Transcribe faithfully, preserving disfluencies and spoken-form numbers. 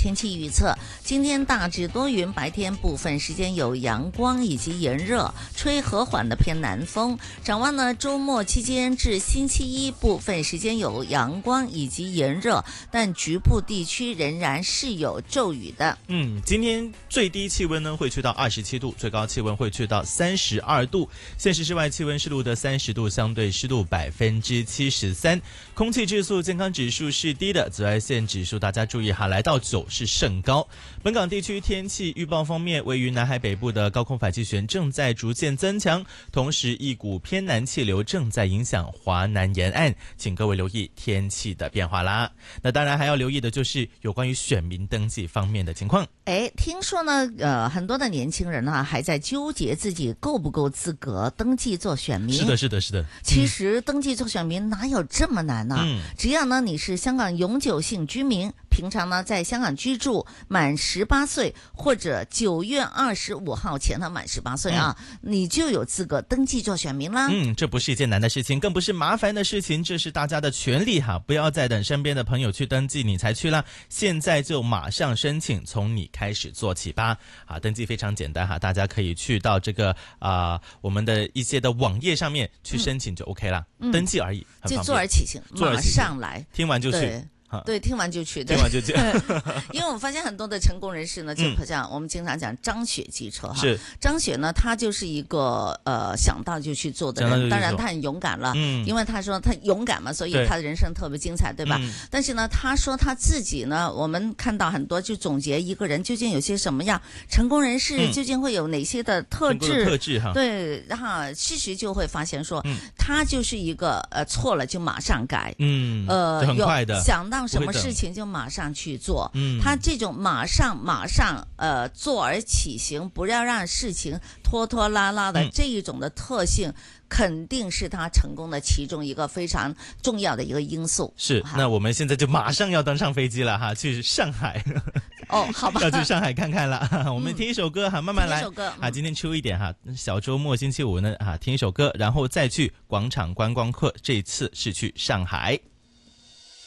天气预测，今天大致多云，白天部分时间有阳光以及炎热，吹和缓的偏南风。展望呢，周末期间至星期一部分时间有阳光以及炎热，但局部地区仍然是有骤雨的。 嗯，今天最低气温呢会去到二十七度，最高气温会去到三十二度。现实室外气温是录得三十度，相对湿度百分之七十三，空气质素健康指数是低的，紫外线指数大家注意哈，来到九是甚高。本港地区天气预报方面，位于南海北部的高空反气旋正在逐渐增强，同时一股偏南气流正在影响华南沿岸，请各位留意天气的变化啦。那当然还要留意的就是有关于选民登记方面的情况。 哎，听说呢，呃，很多的年轻人啊还在纠结自己够不够资格登记做选民。 是的，是的，是的。 其实登记做选民哪有这么难呢、啊？嗯，只要呢你是香港永久性居民，平常呢在香港居住，满十八岁或者九月二十五号前呢满十八岁啊、嗯，你就有资格登记做选民啦。 嗯，这不是一件难的事情，更不是麻烦的事情，这是大家的权利哈！不要再等身边的朋友去登记你才去啦，现在就马上申请，从你开始做起吧。啊，登记非常简单哈，大家可以去到这个啊、呃、我们的一些的网页上面去申请就 OK 啦、嗯，登记而已， 就坐而起行，马上来， 听完就去。 对，听完就去， 听完就去。 因为我发现很多的成功人士呢，就好像我们经常讲张雪机车哈， 是张雪呢，他就是一个呃想到就去做的人，当然他很勇敢了，嗯，因为他说他勇敢嘛，所以他的人生特别精彩，对吧？嗯、但是呢，他说他自己呢，我们看到很多就总结一个人究竟有些什么样，成功人士究竟会有哪些的特质？ 嗯、特质哈， 对，然后其实就会发现说，嗯、他就是一个呃错了就马上改， 嗯， 呃， 很快的想到什么事情就马上去做，嗯，他这种马上马上呃坐而起行，不要让事情拖拖拉拉的、嗯、这一种的特性，肯定是他成功的其中一个非常重要的一个因素。 是，那我们现在就马上要登上飞机了哈，去上海。 哦，好吧， 要去上海看看了。我们听一首歌哈、嗯，慢慢来。 听一首歌、嗯、 啊，今天秋一点哈，小周末星期五呢啊，听一首歌，然后再去广场观光客，这一次是去上海。